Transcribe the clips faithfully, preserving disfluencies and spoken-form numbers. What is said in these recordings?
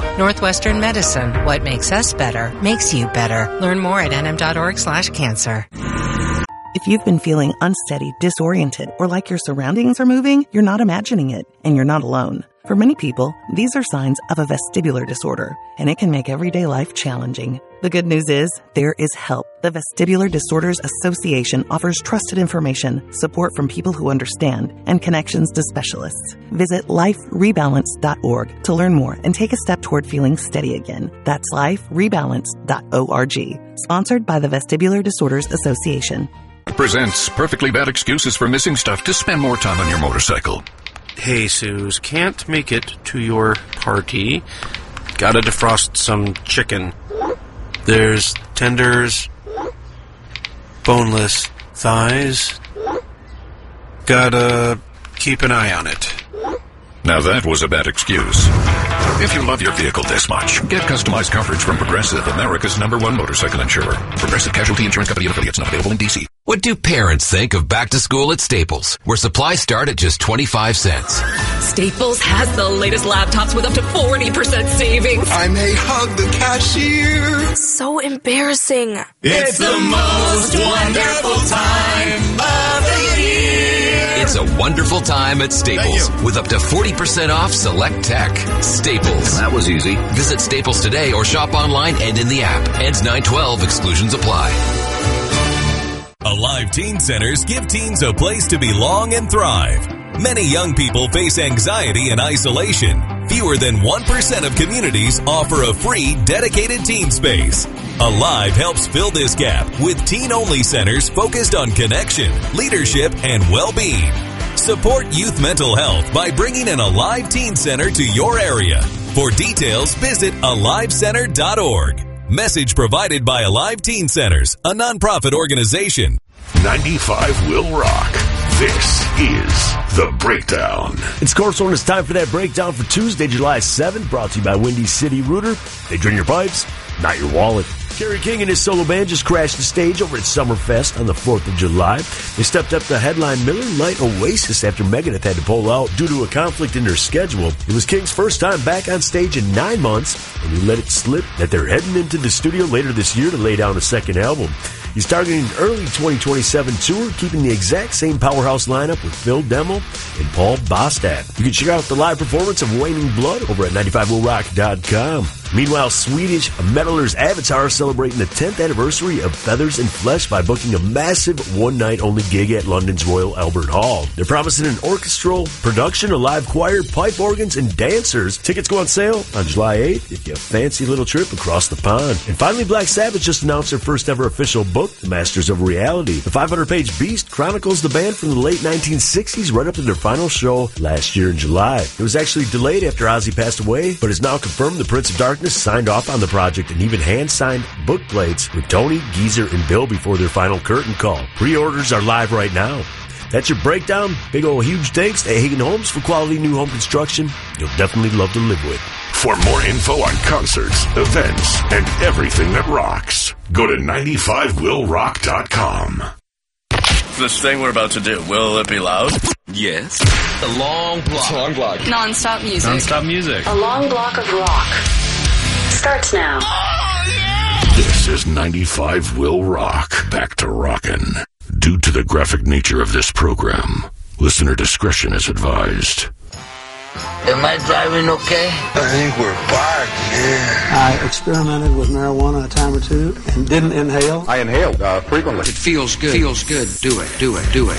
Northwestern Medicine. What makes us better makes you better. Learn more at n m dot org slash cancer. If you've been feeling unsteady, disoriented, or like your surroundings are moving, you're not imagining it, and you're not alone. For many people, these are signs of a vestibular disorder, and it can make everyday life challenging. The good news is, there is help. The Vestibular Disorders Association offers trusted information, support from people who understand, and connections to specialists. Visit life rebalance dot org to learn more and take a step toward feeling steady again. That's life rebalance dot org. Sponsored by the Vestibular Disorders Association. Presents perfectly bad excuses for missing stuff to spend more time on your motorcycle. Hey, Suze, can't make it to your party. Gotta defrost some chicken. There's tenders, boneless thighs. Gotta keep an eye on it. Now that was a bad excuse. If you love your vehicle this much, get customized coverage from Progressive, America's number one motorcycle insurer. Progressive Casualty Insurance Company and affiliates, not available in D C. What do parents think of back to school at Staples, where supplies start at just twenty-five cents? Staples has the latest laptops with up to forty percent savings. I may hug the cashier. So embarrassing. It's the most wonderful time of the year. It's a wonderful time at Staples with up to forty percent off select tech. Staples. That was easy. Visit Staples today or shop online and in the app. Ends nine twelve. Exclusions apply. Alive Teen Centers give teens a place to belong and thrive. Many young people face anxiety and isolation. Fewer than one percent of communities offer a free, dedicated teen space. Alive helps fill this gap with teen-only centers focused on connection, leadership, and well-being. Support youth mental health by bringing an Alive Teen Center to your area. For details, visit alive center dot org. Message provided by Alive Teen Centers, a nonprofit organization. ninety-five will rock. This is The Breakdown. It's Corson. It's time for that breakdown for Tuesday, July seventh, brought to you by Windy City Rooter. They drain your pipes, not your wallet. Kerry King and his solo band just crashed the stage over at Summerfest on the fourth of July. They stepped up to headline Miller Lite Oasis after Megadeth had to pull out due to a conflict in their schedule. It was King's first time back on stage in nine months, and he let it slip that they're heading into the studio later this year to lay down a second album. He's targeting an early twenty twenty-seven tour, keeping the exact same powerhouse lineup with Phil Demmel and Paul Bostad. You can check out the live performance of Waning Blood over at ninety-five will rock dot com. Meanwhile, Swedish metalers Avatar are celebrating the tenth anniversary of Feathers and Flesh by booking a massive one-night-only gig at London's Royal Albert Hall. They're promising an orchestral production, a live choir, pipe organs, and dancers. Tickets go on sale on July eighth if you fancy a little trip across the pond. And finally, Black Sabbath just announced their first-ever official book, The Masters of Reality. The five hundred page beast chronicles the band from the late nineteen sixties right up to their final show last year in July. It was actually delayed after Ozzy passed away, but is now confirmed the Prince of Darkness signed off on the project and even hand-signed book plates with Tony, Geezer, and Bill before their final curtain call. Pre-orders are live right now. That's your breakdown. Big ol' huge thanks to Hagen Homes for quality new home construction you'll definitely love to live with. For more info on concerts, events, and everything that rocks, go to ninety-five will rock dot com. This thing we're about to do, will it be loud? Yes. A long block. A long block. Non-stop music. Non-stop music. A long block of rock. Starts now. Oh, yeah! This is ninety-five will rock. Back to rockin'. Due to the graphic nature of this program, listener discretion is advised. Am I driving okay? I think we're parked, yeah. I experimented with marijuana a time or two and didn't inhale. I inhaled uh, frequently. It feels good. Feels good. Do it. Do it. Do it.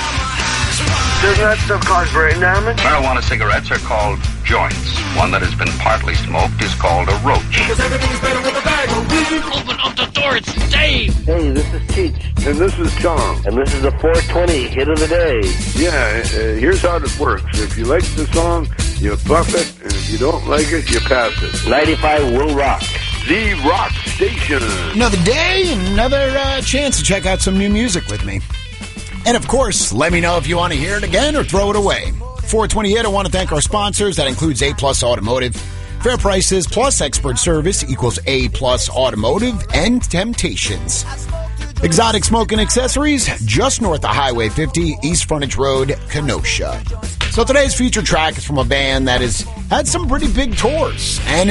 Doesn't that stuff cause brain damage? Marijuana cigarettes are called joints. One that has been partly smoked is called a roach. Because everything's better with a bag of weed. Open up the door, it's Dave. Hey, this is Cheech. And this is Tom. And this is the four twenty hit of the day. Yeah, uh, here's how it works. If you like the song, you buff it. And if you don't like it, you pass it. ninety-five will rock. The Rock Station. Another day, another uh, chance to check out some new music with me. And, of course, let me know if you want to hear it again or throw it away. four twenty-eight, I want to thank our sponsors. That includes A-Plus Automotive. Fair prices plus expert service equals A-Plus Automotive and Temptations. Exotic Smoke and Accessories, just north of Highway fifty, East Frontage Road, Kenosha. So today's featured track is from a band that has had some pretty big tours and